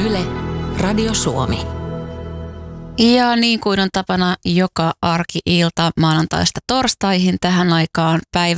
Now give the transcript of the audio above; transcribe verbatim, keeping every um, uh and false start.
Yle, Radio Suomi. Ja niin kuin on tapana joka arki-ilta maanantaista torstaihin tähän aikaan päivä